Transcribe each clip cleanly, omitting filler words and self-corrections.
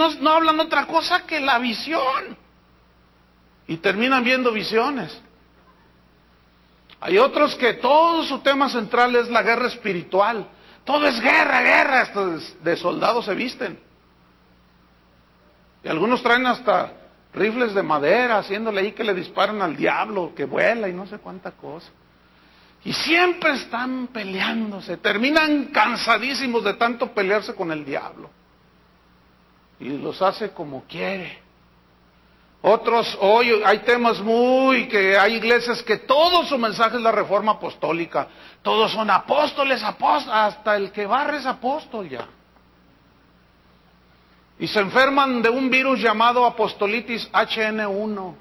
no hablan otra cosa que la visión. Y terminan viendo visiones. Hay otros que todo su tema central es la guerra espiritual. Todo es guerra, guerra, hasta de soldados se visten. Y algunos traen hasta rifles de madera, haciéndole ahí que le disparan al diablo, que vuela y no sé cuánta cosa. Y siempre están peleándose, terminan cansadísimos de tanto pelearse con el diablo. Y los hace como quiere. Otros, hoy hay temas que hay iglesias que todo su mensaje es la reforma apostólica. Todos son apóstoles, hasta el que barre es apóstol ya. Y se enferman de un virus llamado apostolitis HN1.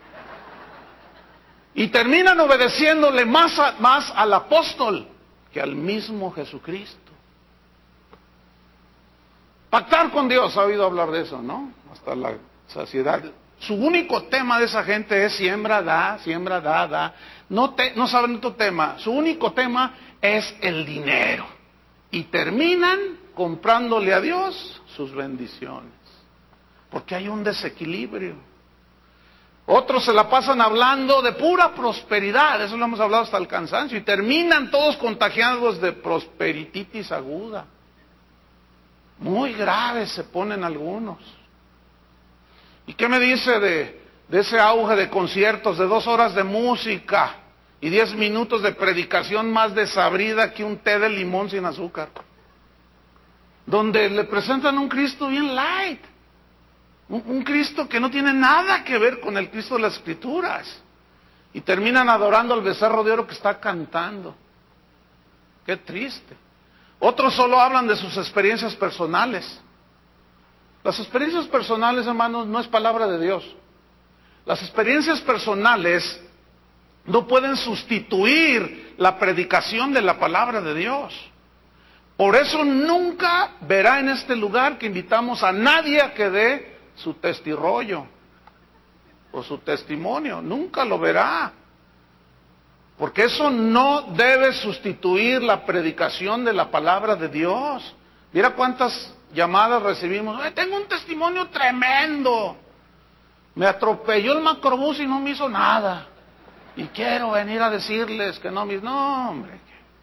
Y terminan obedeciéndole más al apóstol que al mismo Jesucristo. Pactar con Dios, ha oído hablar de eso, ¿no? Hasta la saciedad. Su único tema de esa gente es siembra, da, siembra, da. No saben otro tema. Su único tema es el dinero. Y terminan comprándole a Dios sus bendiciones. Porque hay un desequilibrio. Otros se la pasan hablando de pura prosperidad, eso lo hemos hablado hasta el cansancio, y terminan todos contagiados de prosperititis aguda. Muy graves se ponen algunos. ¿Y qué me dice de ese auge de conciertos de 2 horas de música y 10 minutos de predicación más desabrida que un té de limón sin azúcar? Donde le presentan un Cristo bien light. Un Cristo que no tiene nada que ver con el Cristo de las Escrituras. Y terminan adorando al becerro de oro que está cantando. Qué triste. Otros solo hablan de sus experiencias personales. Las experiencias personales, hermanos, no es palabra de Dios. Las experiencias personales no pueden sustituir la predicación de la palabra de Dios. Por eso nunca verá en este lugar que invitamos a nadie a que dé su testirollo o su testimonio. Nunca lo verá. Porque eso no debe sustituir la predicación de la palabra de Dios. Mira cuántas llamadas recibimos. Tengo un testimonio tremendo. Me atropelló el macrobús y no me hizo nada. Y quiero venir a decirles que no me... No, hombre.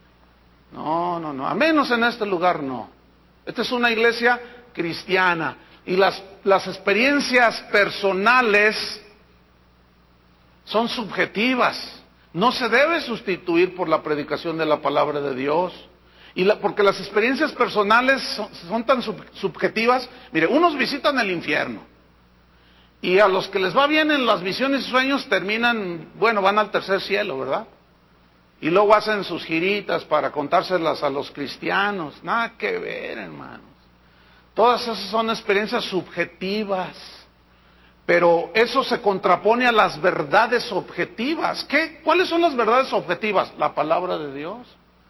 No. A menos en este lugar no. Esta es una iglesia cristiana. Y las experiencias personales son subjetivas. No se debe sustituir por la predicación de la palabra de Dios. Porque las experiencias personales son tan subjetivas. Mire, unos visitan el infierno. Y a los que les va bien en las visiones y sueños terminan, van al tercer cielo, ¿verdad? Y luego hacen sus giritas para contárselas a los cristianos. Nada que ver, hermanos. Todas esas son experiencias subjetivas. Pero eso se contrapone a las verdades objetivas. ¿Cuáles son las verdades objetivas? La palabra de Dios.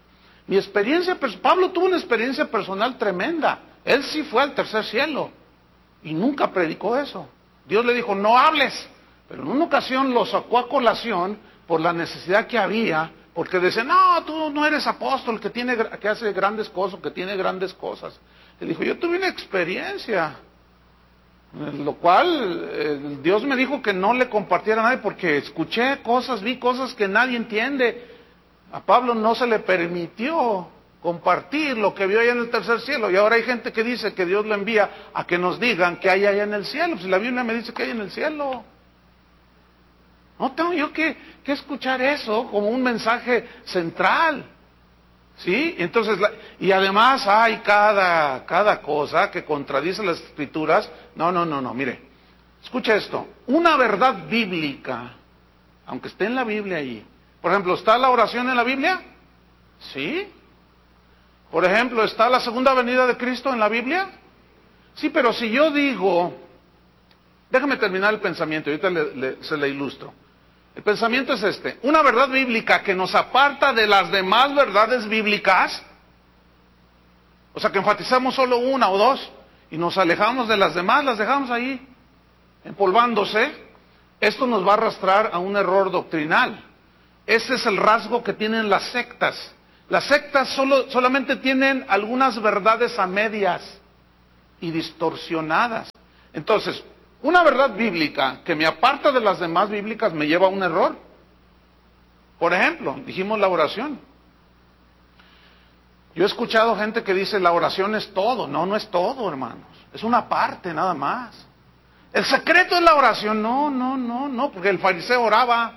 Pablo tuvo una experiencia personal tremenda. Él sí fue al tercer cielo. Y nunca predicó eso. Dios le dijo, no hables. Pero en una ocasión lo sacó a colación por la necesidad que había. Porque decían, no, tú no eres apóstol que hace grandes cosas, que tiene grandes cosas. Él dijo, yo tuve una experiencia. Lo cual Dios me dijo que no le compartiera a nadie porque escuché cosas, vi cosas que nadie entiende. A Pablo no se le permitió compartir lo que vio allá en el tercer cielo. Y ahora hay gente que dice que Dios lo envía a que nos digan que hay allá en el cielo. Si la Biblia me dice que hay en el cielo. No tengo yo que escuchar eso como un mensaje central. ¿Sí? Entonces, y además hay cada cosa que contradice las Escrituras. No, mire, escucha esto. Una verdad bíblica, aunque esté en la Biblia ahí. Por ejemplo, ¿está la oración en la Biblia? Sí. Por ejemplo, ¿está la segunda venida de Cristo en la Biblia? Sí, pero si yo digo, déjame terminar el pensamiento, ahorita se le ilustro. El pensamiento es este: una verdad bíblica que nos aparta de las demás verdades bíblicas, o sea que enfatizamos solo una o dos y nos alejamos de las demás, las dejamos ahí empolvándose. Esto nos va a arrastrar a un error doctrinal. Ese es el rasgo que tienen las sectas. Las sectas solamente tienen algunas verdades a medias y distorsionadas. Entonces, una verdad bíblica que me aparta de las demás bíblicas me lleva a un error. Por ejemplo, dijimos la oración. Yo he escuchado gente que dice la oración es todo. No, no es todo, hermanos. Es una parte nada más. El secreto es la oración. No, porque el fariseo oraba.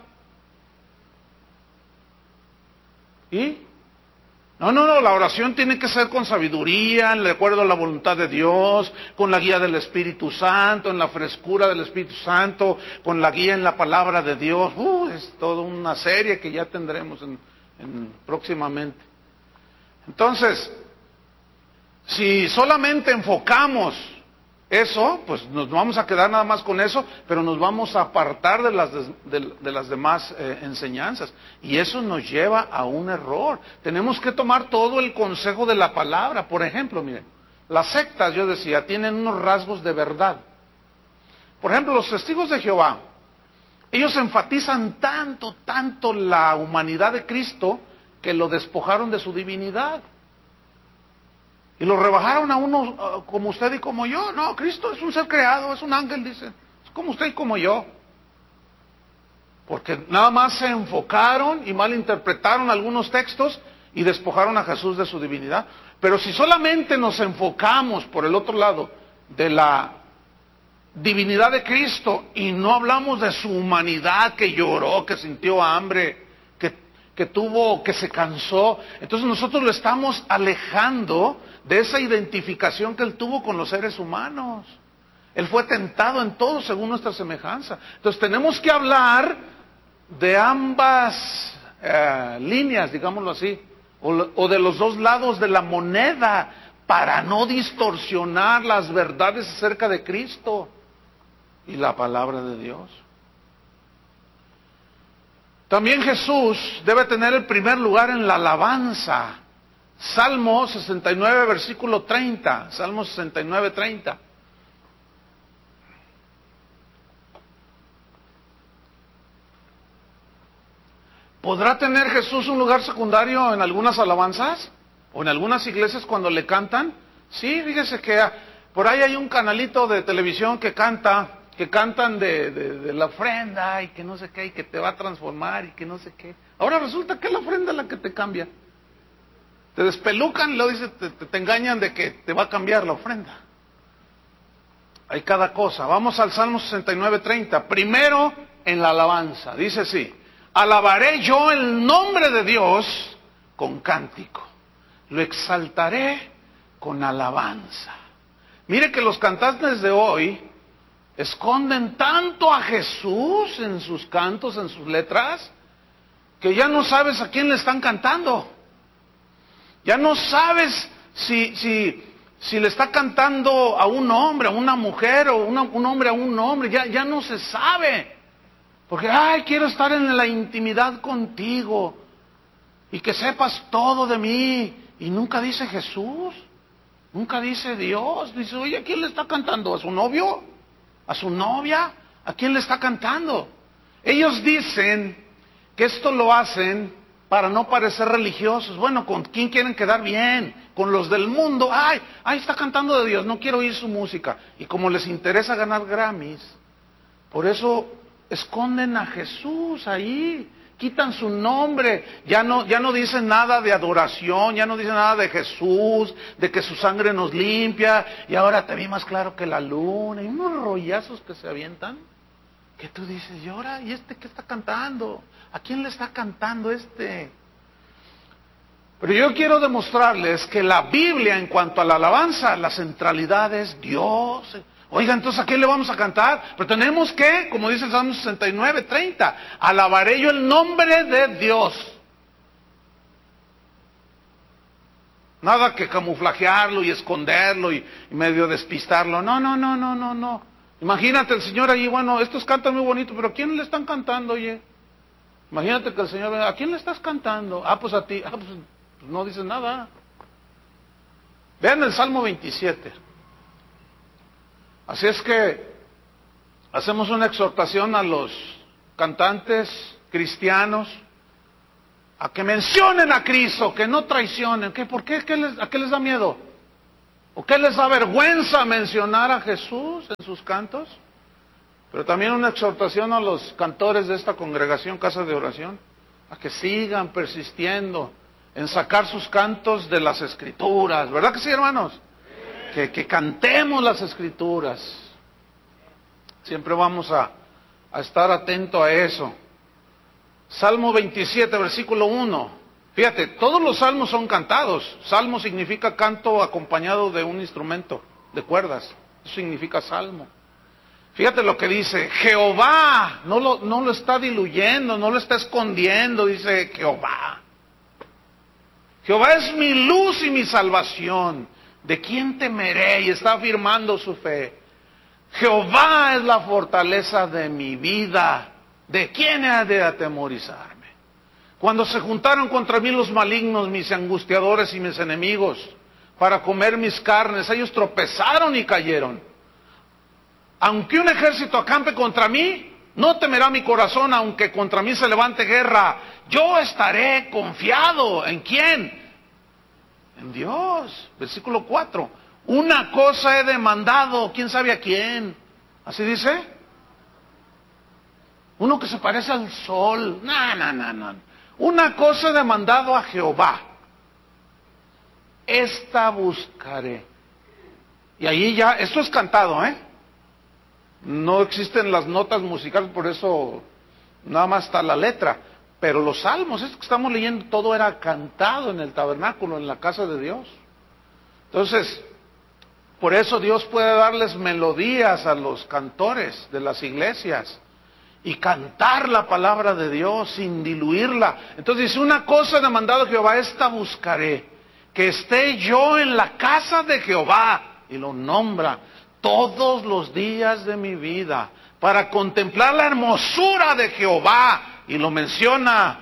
¿Y? No, la oración tiene que ser con sabiduría, de acuerdo a la voluntad de Dios, con la guía del Espíritu Santo, en la frescura del Espíritu Santo, con la guía en la palabra de Dios. Es toda una serie que ya tendremos próximamente. Entonces, si solamente enfocamos eso, pues nos vamos a quedar nada más con eso, pero nos vamos a apartar de las demás enseñanzas. Y eso nos lleva a un error. Tenemos que tomar todo el consejo de la palabra. Por ejemplo, miren, las sectas, yo decía, tienen unos rasgos de verdad. Por ejemplo, los testigos de Jehová, ellos enfatizan tanto la humanidad de Cristo, que lo despojaron de su divinidad. Y lo rebajaron a uno como usted y como yo. No, Cristo es un ser creado, es un ángel, dice. Es como usted y como yo. Porque nada más se enfocaron y malinterpretaron algunos textos y despojaron a Jesús de su divinidad. Pero si solamente nos enfocamos por el otro lado de la divinidad de Cristo y no hablamos de su humanidad, que lloró, que sintió hambre, que se cansó, entonces nosotros lo estamos alejando de esa identificación que él tuvo con los seres humanos. Él fue tentado en todo según nuestra semejanza. Entonces tenemos que hablar de ambas líneas, digámoslo así, o de los dos lados de la moneda, para no distorsionar las verdades acerca de Cristo y la palabra de Dios. También Jesús debe tener el primer lugar en la alabanza. Salmo 69, versículo 30. Salmo 69, 30. ¿Podrá tener Jesús un lugar secundario en algunas alabanzas? ¿O en algunas iglesias cuando le cantan? Sí, fíjese que por ahí hay un canalito de televisión que cantan de la ofrenda y que no sé qué, y que te va a transformar y que no sé qué. Ahora resulta que es la ofrenda la que te cambia. Te despelucan y luego te engañan de que te va a cambiar la ofrenda. Hay cada cosa. Vamos al Salmo 69, 30. Primero en la alabanza. Dice así: alabaré yo el nombre de Dios con cántico. Lo exaltaré con alabanza. Mire que los cantantes de hoy esconden tanto a Jesús en sus cantos, en sus letras, que ya no sabes a quién le están cantando. Ya no sabes si le está cantando a un hombre, a una mujer, o un hombre a un hombre. Ya no se sabe. Porque, quiero estar en la intimidad contigo y que sepas todo de mí. Y nunca dice Jesús, nunca dice Dios. Dice, oye, ¿a quién le está cantando? ¿A su novio? ¿A su novia? ¿A quién le está cantando? Ellos dicen que esto lo hacen para no parecer religiosos. Bueno, ¿con quién quieren quedar bien? Con los del mundo. Está cantando de Dios, no quiero oír su música. Y como les interesa ganar Grammys, por eso esconden a Jesús ahí, quitan su nombre, ya no dicen nada de adoración, ya no dicen nada de Jesús, de que su sangre nos limpia, y ahora te vi más claro que la luna, y unos rollazos que se avientan, que tú dices, ¿y ahora? ¿Y este qué está cantando? ¿A quién le está cantando este? Pero yo quiero demostrarles que la Biblia, en cuanto a la alabanza, la centralidad es Dios. Oiga, entonces ¿a quién le vamos a cantar? Pero tenemos que, como dice el Salmo 69, 30, alabaré yo el nombre de Dios. Nada que camuflajearlo y esconderlo y medio despistarlo. No. Imagínate el Señor allí, bueno, estos cantan muy bonito, pero ¿a quién le están cantando, oye? Imagínate que el Señor, ¿a quién le estás cantando? Pues a ti. Pues no dices nada. Vean el Salmo 27. Así es que hacemos una exhortación a los cantantes cristianos a que mencionen a Cristo, que no traicionen. ¿Por qué? ¿A qué les da miedo? ¿O qué les da vergüenza mencionar a Jesús en sus cantos? Pero también una exhortación a los cantores de esta congregación, Casa de Oración, a que sigan persistiendo en sacar sus cantos de las Escrituras. ¿Verdad que sí, hermanos? Que cantemos las Escrituras. Siempre vamos a estar atentos a eso. Salmo 27, versículo 1. Fíjate, todos los salmos son cantados. Salmo significa canto acompañado de un instrumento de cuerdas. Eso significa salmo. Fíjate lo que dice, Jehová, no lo está diluyendo, no lo está escondiendo, dice Jehová. Jehová es mi luz y mi salvación. ¿De quién temeré? Y está afirmando su fe. Jehová es la fortaleza de mi vida. ¿De quién he de atemorizarme? Cuando se juntaron contra mí los malignos, mis angustiadores y mis enemigos, para comer mis carnes, ellos tropezaron y cayeron. Aunque un ejército acampe contra mí, no temerá mi corazón, aunque contra mí se levante guerra. Yo estaré confiado. ¿En quién? En Dios. Versículo 4. Una cosa he demandado, ¿quién sabe a quién? ¿Así dice? Uno que se parece al sol. No. Una cosa he demandado a Jehová. Esta buscaré. Y ahí ya, esto es cantado, No existen las notas musicales, por eso nada más está la letra. Pero los salmos, esto que estamos leyendo, todo era cantado en el tabernáculo, en la casa de Dios. Entonces, por eso Dios puede darles melodías a los cantores de las iglesias y cantar la palabra de Dios sin diluirla. Entonces dice, una cosa he demandado a Jehová, esta buscaré, que esté yo en la casa de Jehová, y lo nombra, todos los días de mi vida, para contemplar la hermosura de Jehová, y lo menciona,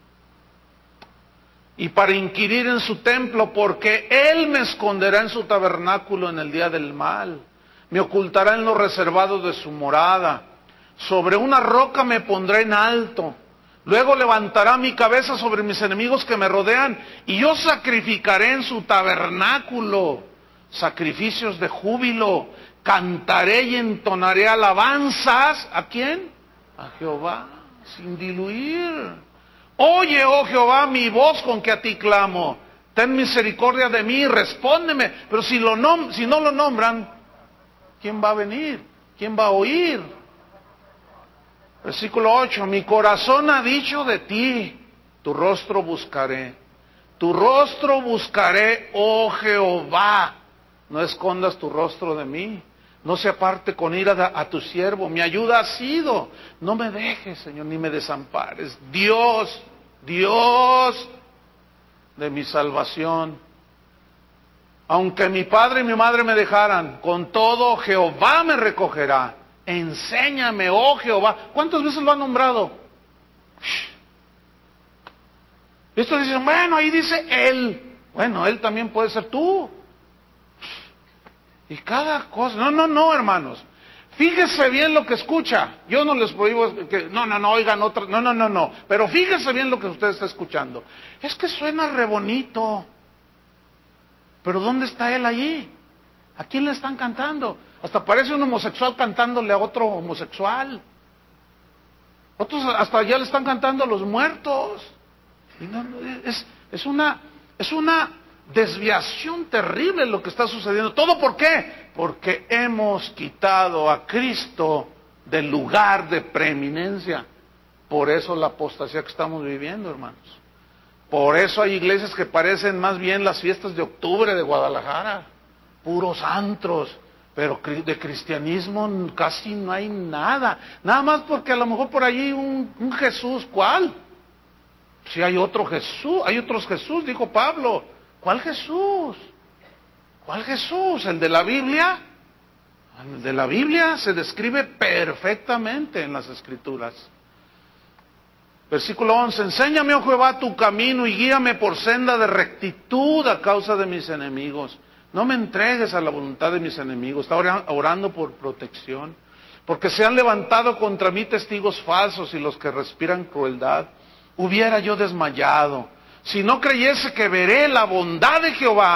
y para inquirir en su templo, porque Él me esconderá en su tabernáculo en el día del mal, me ocultará en lo reservado de su morada, sobre una roca me pondré en alto, luego levantará mi cabeza sobre mis enemigos que me rodean, y yo sacrificaré en su tabernáculo sacrificios de júbilo, cantaré y entonaré alabanzas, ¿a quién? A Jehová, sin diluir. Oye, oh Jehová, mi voz con que a ti clamo, ten misericordia de mí, respóndeme. Pero si no lo nombran, ¿quién va a venir? ¿Quién va a oír? Versículo 8, mi corazón ha dicho de ti, tu rostro buscaré. Tu rostro buscaré, oh Jehová. No escondas tu rostro de mí. No se aparte con ira a tu siervo. Mi ayuda ha sido. No me dejes, Señor, ni me desampares. Dios, Dios de mi salvación. Aunque mi padre y mi madre me dejaran, con todo Jehová me recogerá. Enséñame, oh Jehová. ¿Cuántas veces lo ha nombrado? Estos dicen, bueno, ahí dice Él. Bueno, Él también puede ser tú. Y cada cosa, no, hermanos. Fíjese bien lo que escucha. Yo no les prohíbo que, no, oigan otra, no. Pero fíjese bien lo que usted está escuchando. Es que suena re bonito. Pero ¿dónde está Él allí? ¿A quién le están cantando? Hasta parece un homosexual cantándole a otro homosexual. Otros hasta ya le están cantando a los muertos. Y es una desviación terrible lo que está sucediendo. ¿Todo por qué? Porque hemos quitado a Cristo del lugar de preeminencia. Por eso la apostasía que estamos viviendo, hermanos. Por eso hay iglesias que parecen más bien las fiestas de octubre de Guadalajara. Puros antros. Pero de cristianismo casi no hay nada. Nada más porque a lo mejor por allí un Jesús, ¿cuál? Si hay otro Jesús, hay otros Jesús, dijo Pablo. ¿Cuál Jesús? ¿Cuál Jesús? ¿El de la Biblia? El de la Biblia se describe perfectamente en las Escrituras. Versículo 11, enséñame, oh Jehová, tu camino y guíame por senda de rectitud a causa de mis enemigos. No me entregues a la voluntad de mis enemigos. Está orando por protección. Porque se han levantado contra mí testigos falsos y los que respiran crueldad. Hubiera yo desmayado si no creyese que veré la bondad de Jehová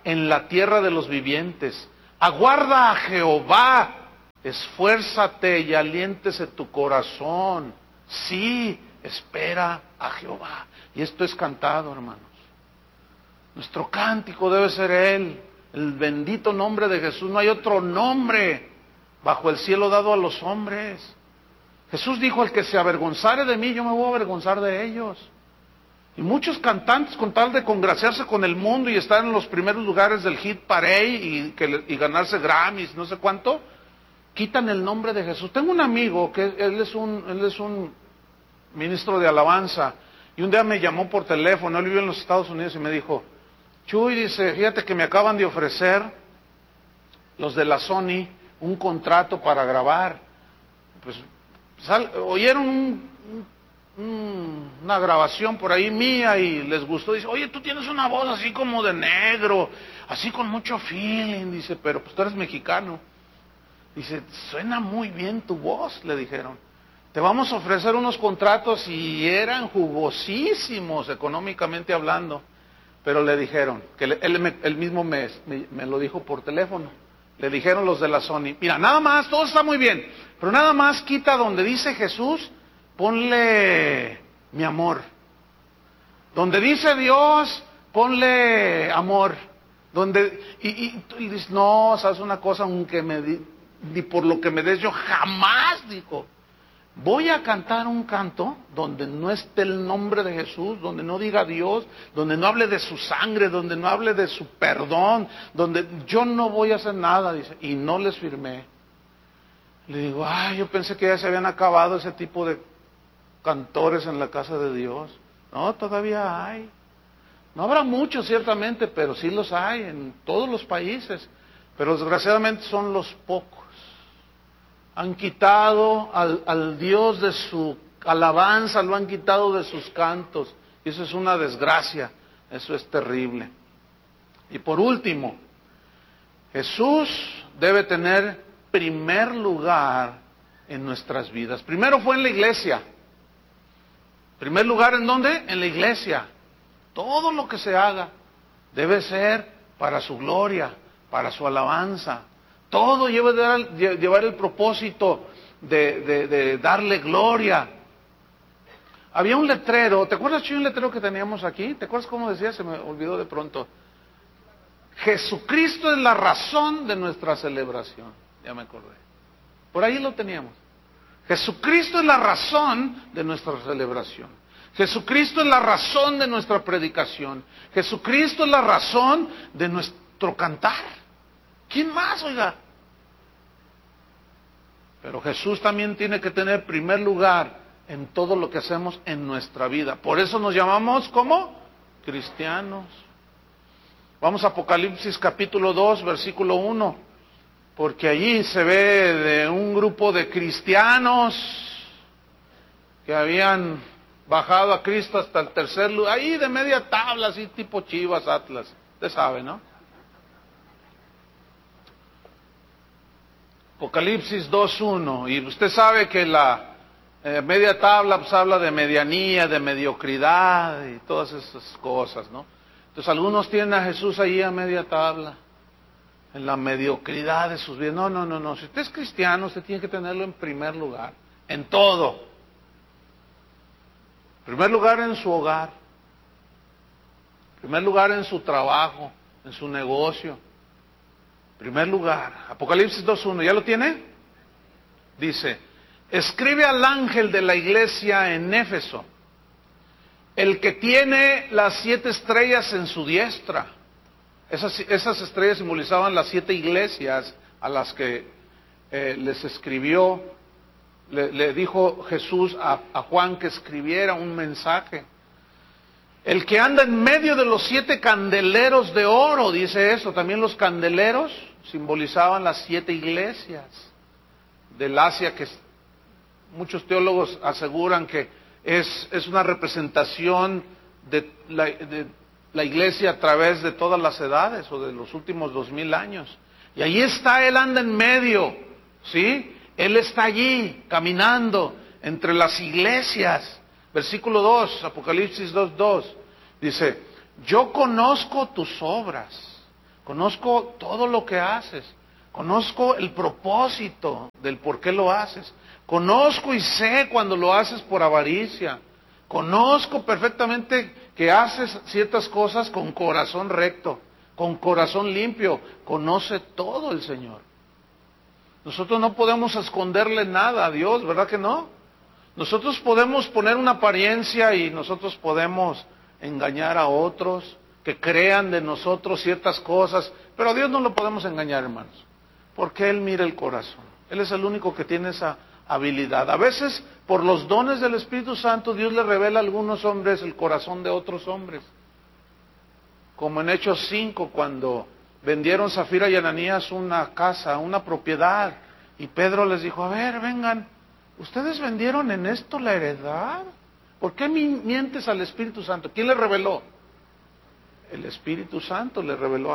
en la tierra de los vivientes. Aguarda a Jehová, esfuérzate y aliéntese tu corazón. Sí, espera a Jehová. Y esto es cantado, hermanos. Nuestro cántico debe ser Él, el bendito nombre de Jesús. No hay otro nombre bajo el cielo dado a los hombres. Jesús dijo, el que se avergonzare de mí, yo me voy a avergonzar de ellos. Y muchos cantantes, con tal de congraciarse con el mundo y estar en los primeros lugares del hit parade y ganarse Grammys, no sé cuánto, quitan el nombre de Jesús. Tengo un amigo que él es un ministro de alabanza, y un día me llamó por teléfono, él vive en los Estados Unidos, y me dijo, Chuy, dice, fíjate que me acaban de ofrecer los de la Sony un contrato para grabar. Pues oyeron una grabación por ahí mía y les gustó. Dice, oye, tú tienes una voz así como de negro, así con mucho feeling. Dice, pero pues tú eres mexicano. Dice, suena muy bien tu voz, le dijeron. Te vamos a ofrecer unos contratos, y eran jugosísimos económicamente hablando. Pero le dijeron, que él mismo me lo dijo por teléfono. Le dijeron los de la Sony, mira, nada más, todo está muy bien, pero nada más quita donde dice Jesús, ponle mi amor. Donde dice Dios, ponle amor. Y dices, no, sabes una cosa, aunque ni por lo que me des, yo jamás, dijo, voy a cantar un canto donde no esté el nombre de Jesús, donde no diga Dios, donde no hable de su sangre, donde no hable de su perdón, donde yo no voy a hacer nada, dice, y no les firmé. Le digo, yo pensé que ya se habían acabado ese tipo de cantores en la casa de Dios. No, todavía hay. No habrá muchos ciertamente, pero sí los hay en todos los países, pero desgraciadamente son los pocos. Han quitado al Dios de su alabanza, lo han quitado de sus cantos, y eso es una desgracia, eso es terrible. Y por último, Jesús debe tener primer lugar en nuestras vidas. Primero fue en la iglesia. ¿Primer lugar en dónde? En la iglesia. Todo lo que se haga debe ser para su gloria, para su alabanza. Todo llevar el propósito de darle gloria. Había un letrero, ¿te acuerdas, Chuy, un letrero que teníamos aquí? ¿Te acuerdas cómo decía? Se me olvidó de pronto. Jesucristo es la razón de nuestra celebración. Ya me acordé. Por ahí lo teníamos. Jesucristo es la razón de nuestra celebración. Jesucristo es la razón de nuestra predicación. Jesucristo es la razón de nuestro cantar. ¿Quién más, oiga? Pero Jesús también tiene que tener primer lugar en todo lo que hacemos en nuestra vida. Por eso nos llamamos, ¿cómo? Cristianos. Vamos a Apocalipsis capítulo 2, versículo 1. Porque allí se ve de un grupo de cristianos que habían bajado a Cristo hasta el tercer lugar. Ahí de media tabla, así tipo Chivas, Atlas. Usted sabe, ¿no? Apocalipsis 2.1, y usted sabe que la media tabla pues habla de medianía, de mediocridad y todas esas cosas, ¿no? Entonces algunos tienen a Jesús ahí a media tabla, en la mediocridad de sus vidas. No, si usted es cristiano, usted tiene que tenerlo en primer lugar, en todo. En primer lugar en su hogar, en primer lugar en su trabajo, en su negocio. Primer lugar, Apocalipsis 2.1, ¿ya lo tiene? Dice, escribe al ángel de la iglesia en Éfeso, el que tiene las 7 estrellas en su diestra. Esas estrellas simbolizaban las 7 iglesias a las que les escribió, le dijo Jesús a Juan que escribiera un mensaje. El que anda en medio de los 7 candeleros de oro, dice eso. También los candeleros simbolizaban las 7 iglesias del Asia, que muchos teólogos aseguran que es una representación de la iglesia a través de todas las edades o de los últimos 2000 años. Y ahí está, Él anda en medio, ¿sí? Él está allí caminando entre las iglesias. Versículo 2, Apocalipsis 2.2, dice, yo conozco tus obras, Conozco todo lo que haces. Conozco el propósito del por qué lo haces. Conozco y sé cuando lo haces por avaricia. Conozco perfectamente que haces ciertas cosas con corazón recto, con corazón limpio. Conoce todo el Señor. Nosotros no podemos esconderle nada a Dios, ¿verdad que no? Nosotros podemos poner una apariencia y nosotros podemos engañar a otros, que crean de nosotros ciertas cosas, pero a Dios no lo podemos engañar, hermanos, porque Él mira el corazón. Él es el único que tiene esa habilidad. A veces, por los dones del Espíritu Santo, Dios le revela a algunos hombres el corazón de otros hombres. Como en Hechos 5, cuando vendieron Zafira y Ananías una casa, una propiedad, y Pedro les dijo, a ver, vengan, ¿ustedes vendieron en esto la heredad? ¿Por qué mientes al Espíritu Santo? ¿Quién le reveló? El Espíritu Santo le reveló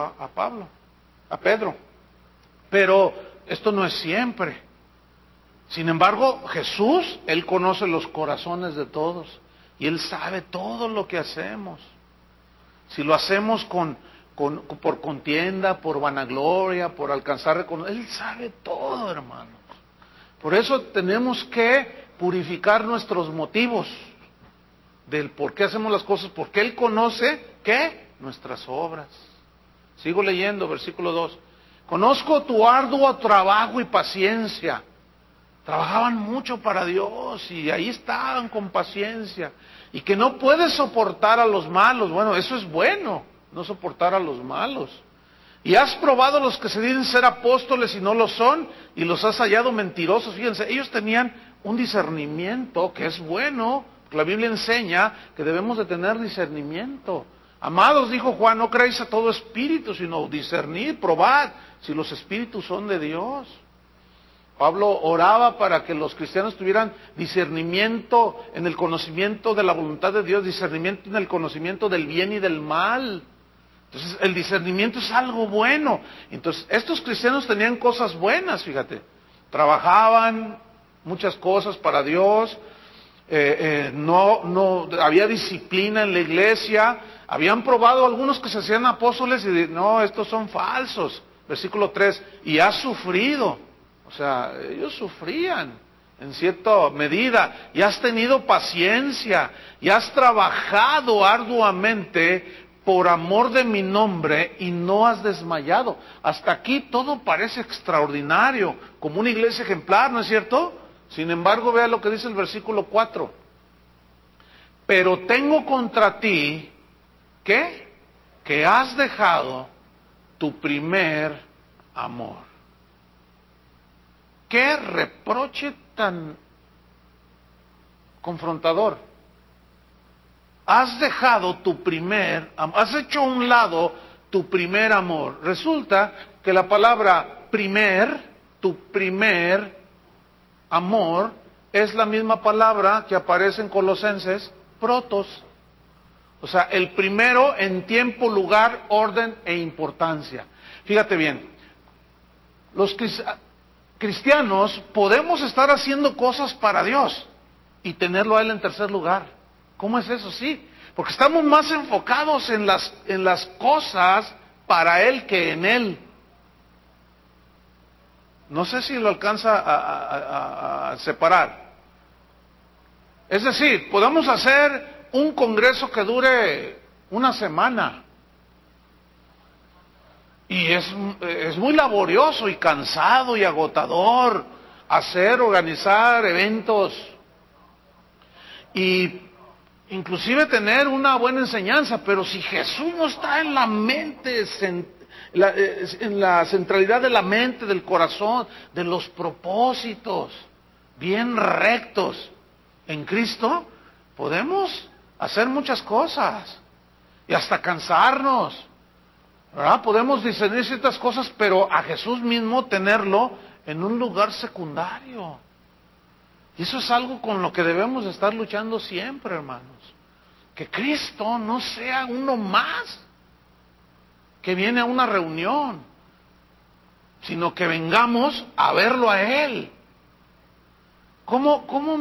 a Pedro. Pero esto no es siempre. Sin embargo, Jesús, Él conoce los corazones de todos y Él sabe todo lo que hacemos. Si lo hacemos por contienda, por vanagloria, por alcanzar reconocimiento, Él sabe todo, hermanos. Por eso tenemos que purificar nuestros motivos del por qué hacemos las cosas, porque Él conoce, ¿qué? Nuestras obras. Sigo leyendo, versículo 2. Conozco tu arduo trabajo y paciencia. Trabajaban mucho para Dios y ahí estaban con paciencia. Y que no puedes soportar a los malos. Bueno, eso es bueno, no soportar a los malos. Y has probado los que se dicen ser apóstoles y no lo son, y los has hallado mentirosos. Fíjense, ellos tenían un discernimiento que es bueno. La Biblia enseña que debemos de tener discernimiento. Amados, dijo Juan, no creáis a todo espíritu, sino discernid, probad si los espíritus son de Dios. Pablo oraba para que los cristianos tuvieran discernimiento en el conocimiento de la voluntad de Dios, discernimiento en el conocimiento del bien y del mal. Entonces, el discernimiento es algo bueno. Entonces, estos cristianos tenían cosas buenas, fíjate. Trabajaban muchas cosas para Dios. No había disciplina en la iglesia. Habían probado algunos que se hacían apóstoles y no, estos son falsos. Versículo 3, y has sufrido. O sea, ellos sufrían en cierta medida. Y has tenido paciencia. Y has trabajado arduamente por amor de mi nombre y no has desmayado. Hasta aquí todo parece extraordinario, como una iglesia ejemplar, ¿no es cierto? Sin embargo, vea lo que dice el versículo 4. Pero tengo contra ti, ¿qué? Que has dejado tu primer amor. ¿Qué reproche tan confrontador? Has dejado has hecho a un lado tu primer amor. Resulta que la palabra tu primer amor, es la misma palabra que aparece en Colosenses, protos. O sea, el primero en tiempo, lugar, orden e importancia. Fíjate bien, los cristianos podemos estar haciendo cosas para Dios y tenerlo a Él en tercer lugar. ¿Cómo es eso? Sí, porque estamos más enfocados en las cosas para Él que en Él. No sé si lo alcanza a separar. Es decir, podemos hacer un congreso que dure una semana. Y es muy laborioso y cansado y agotador organizar eventos. Y inclusive tener una buena enseñanza, pero si Jesús no está en la mente, en la centralidad de la mente, del corazón, de los propósitos bien rectos en Cristo, podemos hacer muchas cosas y hasta cansarnos, ¿verdad? Podemos discernir ciertas cosas, pero a Jesús mismo tenerlo en un lugar secundario. Y eso es algo con lo que debemos estar luchando siempre, hermanos. Que Cristo no sea uno más que viene a una reunión, sino que vengamos a verlo a Él. ¿Cómo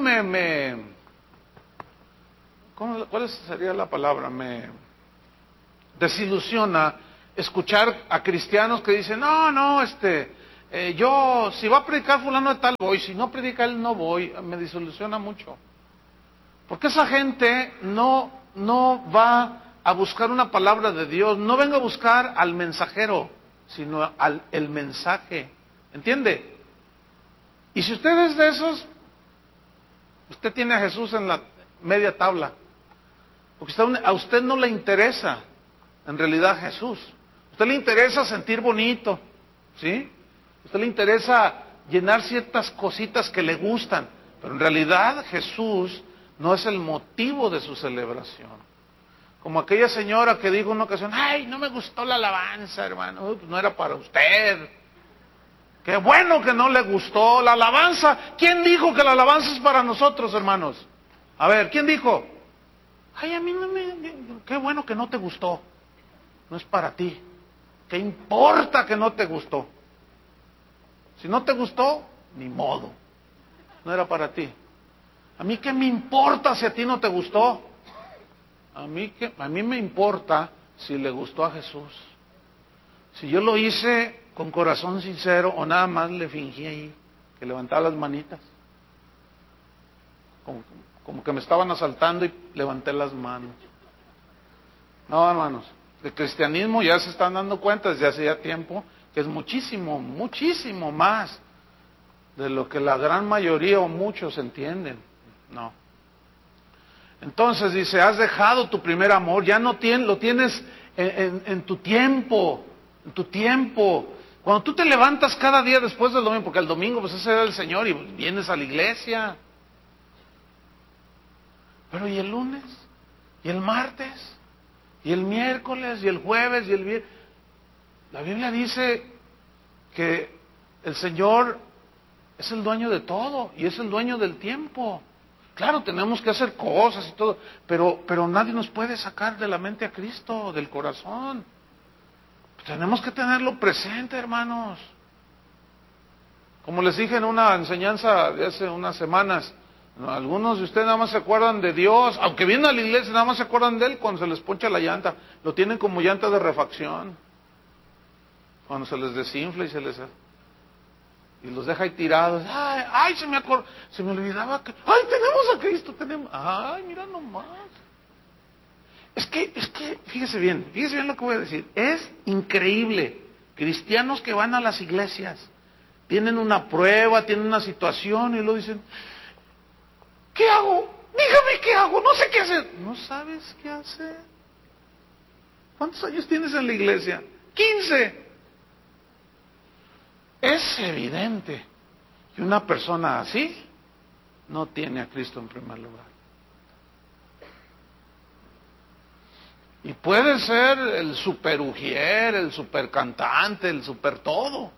cuál sería la palabra? Me desilusiona escuchar a cristianos que dicen, no, yo, si va a predicar fulano de tal, voy, si no predica él, no voy. Me desilusiona mucho. Porque esa gente no va a buscar una palabra de Dios, no venga a buscar al mensajero, sino el mensaje. ¿Entiende? Y si usted es de esos, usted tiene a Jesús en la media tabla. Porque a usted no le interesa, en realidad, Jesús. A usted le interesa sentir bonito, ¿sí? A usted le interesa llenar ciertas cositas que le gustan. Pero en realidad Jesús no es el motivo de su celebración. Como aquella señora que dijo en una ocasión, ay, no me gustó la alabanza, hermano. Pues no era para usted. Qué bueno que no le gustó la alabanza. ¿Quién dijo que la alabanza es para nosotros, hermanos? A ver, ¿quién dijo? Ay, a mí no me... Qué bueno que no te gustó. No es para ti. ¿Qué importa que no te gustó? Si no te gustó, ni modo. No era para ti. ¿A mí qué me importa si a ti no te gustó? A mí me importa si le gustó a Jesús. Si yo lo hice con corazón sincero o nada más le fingí ahí, que levantaba las manitas. Como que me estaban asaltando y levanté las manos. No, hermanos, el cristianismo ya se están dando cuenta desde hace ya tiempo que es muchísimo, muchísimo más de lo que la gran mayoría o muchos entienden. No. Entonces dice, has dejado tu primer amor, ya no lo tienes en tu tiempo, Cuando tú te levantas cada día después del domingo, porque el domingo pues ese era el Señor y vienes a la iglesia. Pero ¿y el lunes? ¿Y el martes? ¿Y el miércoles? ¿Y el jueves? ¿Y el viernes? La Biblia dice que el Señor es el dueño de todo y es el dueño del tiempo. Claro, tenemos que hacer cosas y todo, pero nadie nos puede sacar de la mente a Cristo, del corazón. Tenemos que tenerlo presente, hermanos. Como les dije en una enseñanza de hace unas semanas, algunos de ustedes nada más se acuerdan de Dios, aunque vienen a la iglesia, nada más se acuerdan de Él cuando se les poncha la llanta. Lo tienen como llanta de refacción. Cuando se les desinfla y los deja ahí tirados. Ay, se me olvidaba que, ay, tenemos a Cristo, ay, mira nomás. Es que, fíjese bien lo que voy a decir. Es increíble. Cristianos que van a las iglesias, tienen una prueba, tienen una situación y luego dicen, ¿qué hago? Dígame qué hago, no sé qué hacer. ¿No sabes qué hacer? ¿Cuántos años tienes en la iglesia? 15. Es evidente que una persona así no tiene a Cristo en primer lugar. Y puede ser el super ujier, el super cantante, el super todo.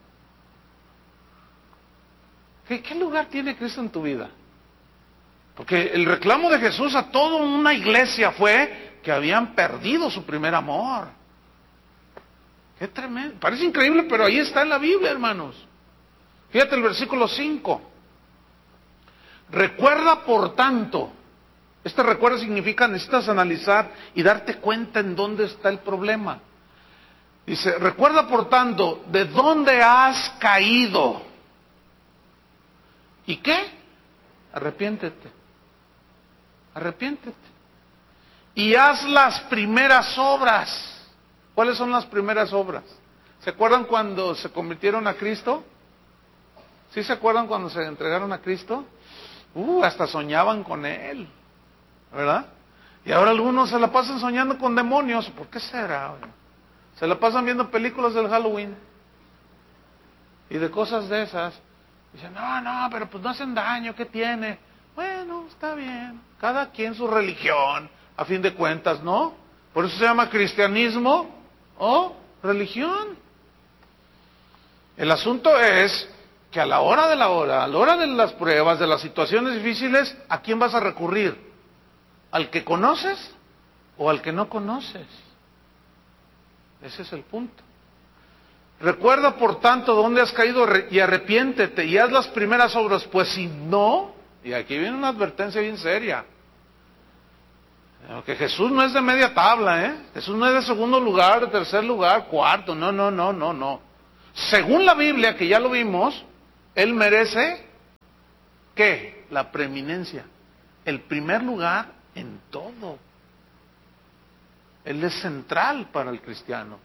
¿Qué lugar tiene Cristo en tu vida? Porque el reclamo de Jesús a toda una iglesia fue que habían perdido su primer amor. Qué tremendo. Parece increíble, pero ahí está en la Biblia, hermanos. Fíjate el versículo 5. Recuerda, por tanto. Este recuerdo significa necesitas analizar y darte cuenta en dónde está el problema. Dice, recuerda, por tanto, de dónde has caído. ¿Y qué? Arrepiéntete. Y haz las primeras obras. ¿Cuáles son las primeras obras? ¿Se acuerdan cuando se convirtieron a Cristo? ¿Sí se acuerdan cuando se entregaron a Cristo? Hasta soñaban con Él, ¿verdad? Y ahora algunos se la pasan soñando con demonios. ¿Por qué será? Se la pasan viendo películas del Halloween y de cosas de esas. Dicen, no, pero pues no hacen daño, ¿qué tiene? Bueno, está bien. Cada quien su religión, a fin de cuentas, ¿no? Por eso se llama cristianismo o religión. El asunto es que a la hora de las pruebas, de las situaciones difíciles, ¿a quién vas a recurrir? ¿Al que conoces o al que no conoces? Ese es el punto. Recuerda, por tanto, dónde has caído y arrepiéntete y haz las primeras obras, pues si no, y aquí viene una advertencia bien seria. Que Jesús no es de media tabla, ¿eh? Jesús no es de segundo lugar, de tercer lugar, cuarto. No, no, no, no, no. Según la Biblia, que ya lo vimos, Él merece, ¿qué? La preeminencia. El primer lugar en todo. Él es central para el cristiano.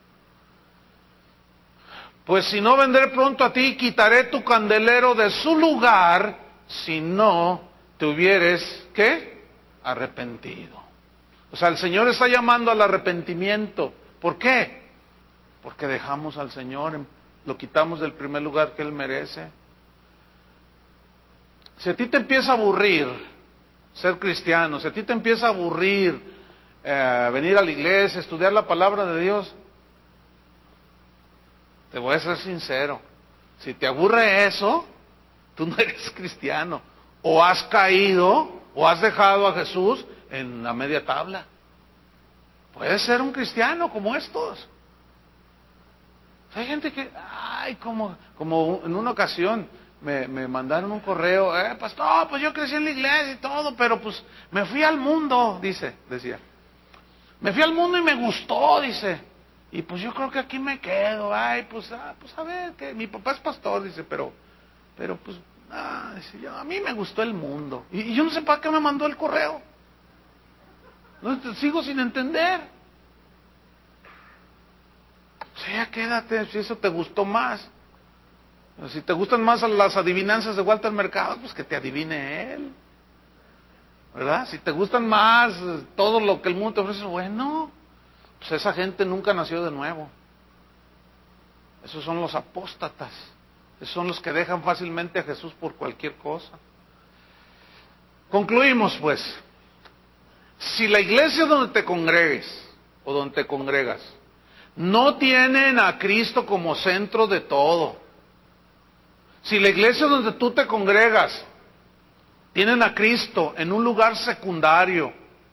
Pues si no, vendré pronto a ti y quitaré tu candelero de su lugar, si no te hubieres, ¿qué? Arrepentido. O sea, el Señor está llamando al arrepentimiento. ¿Por qué? Porque dejamos al Señor, lo quitamos del primer lugar que Él merece. Si a ti te empieza a aburrir ser cristiano, si a ti te empieza a aburrir venir a la iglesia, estudiar la palabra de Dios, te voy a ser sincero, si te aburre eso, tú no eres cristiano, o has caído, o has dejado a Jesús en la media tabla. Puedes ser un cristiano como estos. Hay gente que, como en una ocasión me mandaron un correo, pastor, pues yo crecí en la iglesia y todo, pero pues me fui al mundo, decía. Me fui al mundo y me gustó, dice. Y pues yo creo que aquí me quedo, pues a ver, que mi papá es pastor, dice, pero pues, dice, a mí me gustó el mundo. Y yo no sé para qué me mandó el correo. No, sigo sin entender. O sea, quédate, si eso te gustó más. Si te gustan más las adivinanzas de Walter Mercado, pues que te adivine él. ¿Verdad? Si te gustan más todo lo que el mundo te ofrece, bueno, pues esa gente nunca nació de nuevo. Esos son los apóstatas. Esos son los que dejan fácilmente a Jesús por cualquier cosa. Concluimos pues. Si la iglesia donde te congregues o donde te congregas no tienen a Cristo como centro de todo, si la iglesia donde tú te congregas tienen a Cristo en un lugar secundario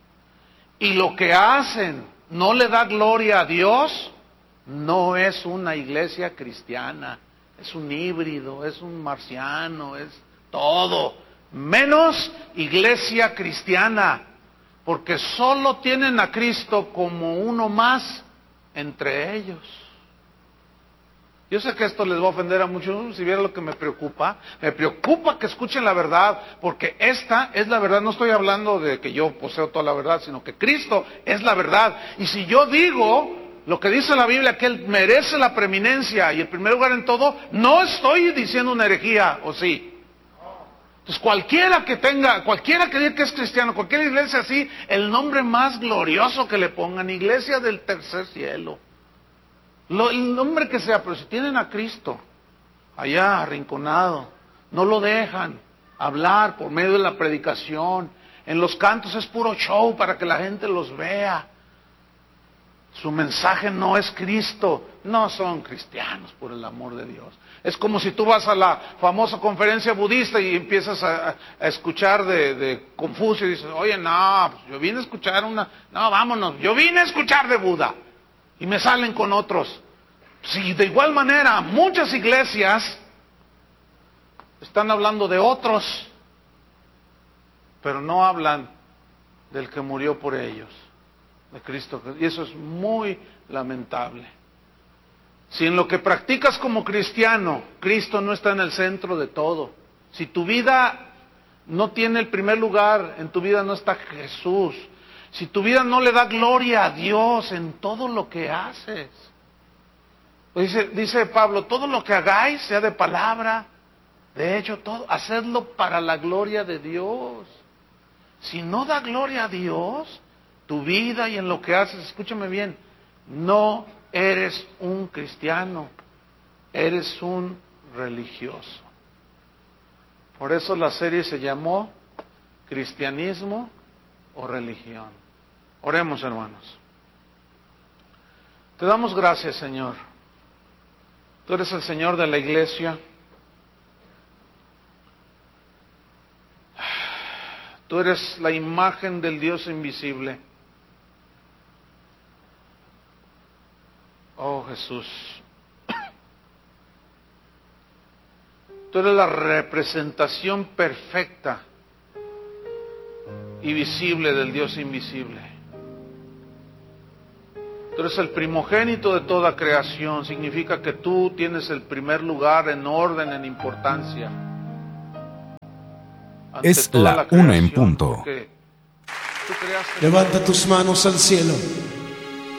y lo que hacen no le da gloria a Dios, no es una iglesia cristiana, es un híbrido, es un marciano, es todo, menos iglesia cristiana. Porque solo tienen a Cristo como uno más entre ellos. Yo sé que esto les va a ofender a muchos, si vieran lo que me preocupa que escuchen la verdad, porque esta es la verdad. No estoy hablando de que yo poseo toda la verdad, sino que Cristo es la verdad. Y si yo digo lo que dice la Biblia, que Él merece la preeminencia y el primer lugar en todo, no estoy diciendo una herejía, ¿o sí? Entonces cualquiera que diga que es cristiano, cualquier iglesia así, el nombre más glorioso que le pongan, iglesia del tercer cielo, el nombre que sea, pero si tienen a Cristo allá arrinconado, no lo dejan hablar por medio de la predicación, en los cantos es puro show para que la gente los vea, su mensaje no es Cristo, no son cristianos por el amor de Dios. Es como si tú vas a la famosa conferencia budista y empiezas a escuchar de Confucio y dices, oye, no, pues yo vine a escuchar yo vine a escuchar de Buda. Y me salen con otros. Sí, de igual manera, muchas iglesias están hablando de otros, pero no hablan del que murió por ellos, de Cristo. Y eso es muy lamentable. Si en lo que practicas como cristiano, Cristo no está en el centro de todo, si tu vida no tiene el primer lugar, en tu vida no está Jesús, si tu vida no le da gloria a Dios en todo lo que haces, pues dice Pablo, todo lo que hagáis, sea de palabra, de hecho, todo, hacedlo para la gloria de Dios. Si no da gloria a Dios, tu vida y en lo que haces, escúchame bien, no eres un cristiano, eres un religioso. Por eso la serie se llamó Cristianismo o Religión. Oremos, hermanos. Te damos gracias, Señor. Tú eres el Señor de la iglesia. Tú eres la imagen del Dios invisible. Oh Jesús, tú eres la representación perfecta y visible del Dios invisible. Tú eres el primogénito de toda creación. Significa que tú tienes el primer lugar en orden, en importancia. Ante Es toda la creación, 1:00 porque tú creaste. Levanta tus manos al cielo.